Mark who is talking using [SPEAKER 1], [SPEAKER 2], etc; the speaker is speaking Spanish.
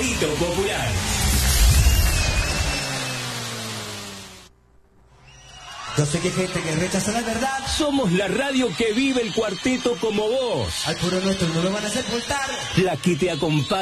[SPEAKER 1] Favorito Popular.
[SPEAKER 2] Yo sé que hay gente que rechaza la verdad.
[SPEAKER 1] Somos la radio que vive el cuarteto como vos.
[SPEAKER 2] Al puro nuestro no lo van a sepultar.
[SPEAKER 1] La que te acompaña.